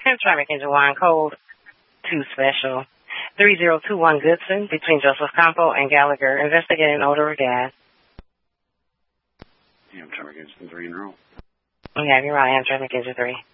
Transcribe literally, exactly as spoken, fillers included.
Traffic Engine one, code two special. three zero two one Goodson, between Joseph Campo and Gallagher, investigating odor of gas. Yeah, Traffic Engine three in a row. We have you right, Traffic Engine three.